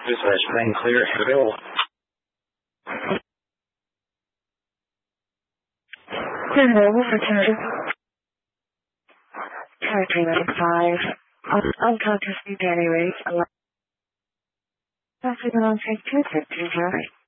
Is that thing clear? Bill? Clear over for 2. Try 395. I'll talk to Steve anyways. That's it on 250, right?